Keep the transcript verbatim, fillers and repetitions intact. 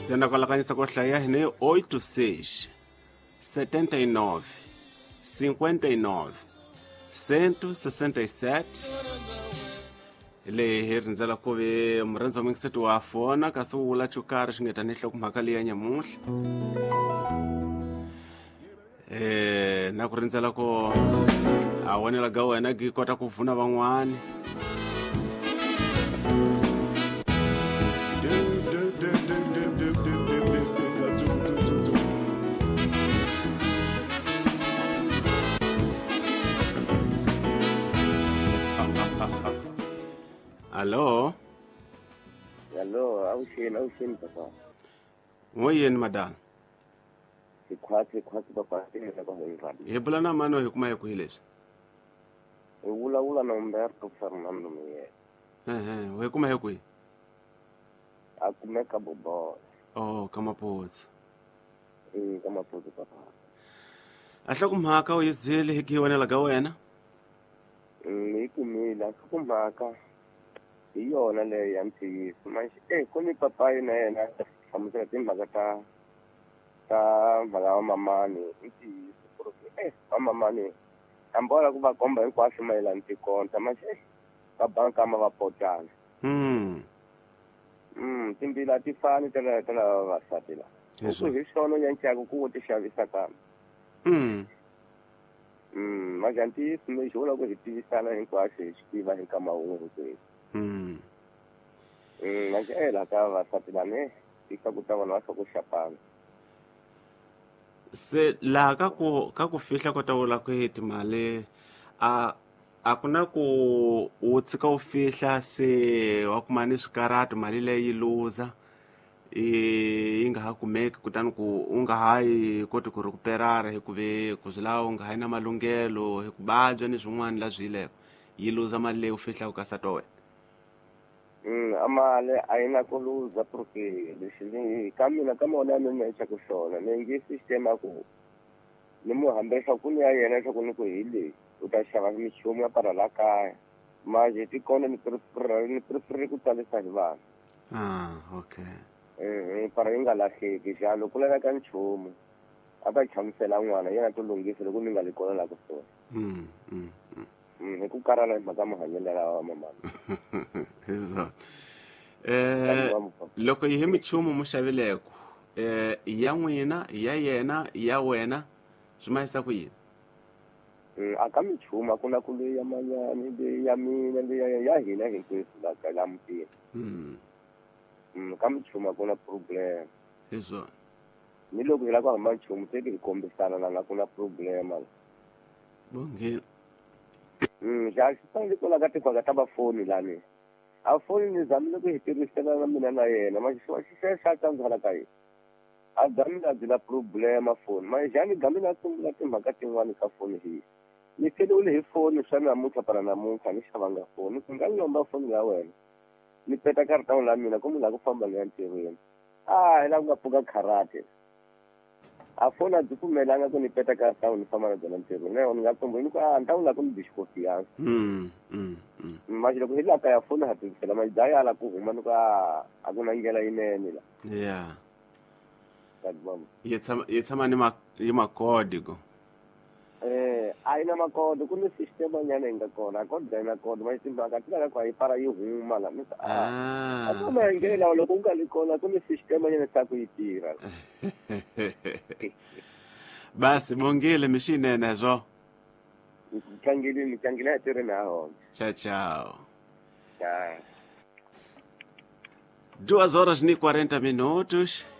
Zena kwalakanyisa kwa hlaya hine oito seis setenta e nove cinquenta e nove cento e sessenta e sete. Leyi hi rindzela ku ve murhandzi wa mingiseti wa fona kasi wu vula chukara swi ngeta nihlo ku mhaka leyi ya nyamuhla eh na ku rindzela ku a wonela ga wena gi kota ku vuna van'wani. Allo? Allo, auxin, auxin, papa. Moyeni madam. Sikhwatsi, khwatsi papa, sile kwa hivi. Hi bula na mano hi kuma hi ku hileswi. Ula ula na Umberto Fernando miye. Eh eh, we kuma hi ku. Akumeka bobo. Oh, kama potsi. Eh, kama potsi papa. Ahla ku mhaka u yizile hi ki wonela ga wena? Mm, ikumila, kumhaka. Iyona le ya ntiyisi manje eh kuni papa yena yena hlamusela timhaka ta ta mhaka wa mamani ntiyisi porque eh wa mamani ambola ku va komba hinkwaswo mayelana tikonta manje eh va banka ma va potana Hmm. mm timbila ti fani tela tela vasati la ku hi swona nyanchaka ku ti xavisa kambe Hmm. mm manje ntiyisi me xivula ku hi tivisana hinkwaswo hi swi tiva hi nkama wun'we kwesi. Hmm. Mm, manje eh la ka vasati lane ika ku ta vona va ku xapana. Se la ka ku ka ku fihla ko ta wula ku hiti mali a a kuna ku u tshika u fihla se wa kuma ni swikarati mali leyi luza yi nga ha kumeki kutani ku u nga ha yi koti ku recuperara hi ku ve ku swi lawa u nga ha yi na malunghelo hi ku vabya ni swin'wana la swi hileko yi luza mali leyi u fihlaka ka sato wena. Mm, amale aina ku luza porque lexi ni ka mina ka mona ni mecha ku swona ni ngi system ku ni mu hambesa ku ni ya yena swa ku ni ku hile u ta xava michumu ya para la kaya manje ti kona ni prepare ni prepare ku talisa hi vana. Ah, okay. Eh para yi nga lahleki jalo ku laveka nchumu a ta chamusela n'wana yena to lunghisa loko ni nga li kona la ku swona. Mm, mm, mm. Mm, ku karhala hi mhaka mahanyelo ya mama. Hizo. Eh loko yi hi michumu mu xavileko eh ya n'wina ya yena ya wena swi mahisa ku yini? Mm, aka michuma kuna ku leyi ya manyani leyi ya mina leyi ya hina hinkwenu la ka la mutini. Mm. Mm, ka michuma kuna problem. Hizo. Ni loko hi la ku hamba nchumu se hi kombisana na ku na problem ala. Bonge. Mm, ja xi fanele ku la ka timhaka ta vafoni lani. A foni ni zamile ku hi tirhisela na mina na yena manje xi xi xe xa tsandzala ka yena. A gamina byi na problem a foni manje jani gamina sungula timhaka tin'wani ka foni hi. Ni felule hi foni swa namuntlha para namuntlha ni xavanga foni ku nga lomba foni ya wena. Ni peta karata la mina ku mi la ku famba ni ya ntirhweni. Ah, hi la ku nga pfuka karate. A fona byi pfumelanga ku ni peta karata ni famba na byona ntirhweni. Na ni nga tsumba ni ku ah ni ta vula ku ni bixikofi yangu. Mm, mm, mm. Manje loko hi la ka ya foni ha tirhisela manje daya la ku huma ni ku ah a ku na ndlela yinene la. Yeah. Kadibamba. Yi tshama yi tshama ni ma yi makodi go. Eh, a ina makodo ku ni system nyana inga kona ko dena kona manje timhaka ti la ku yi para yi huma la ni ah. Ah. A ku ma ngela loko u nga li kona ku ni system nyana sa ku yi tirha. Basi bongile mishinene zo. Mchangili mchangili ya tere na hao. Ciao ciao. Ya. Duas horas e quarenta minutos.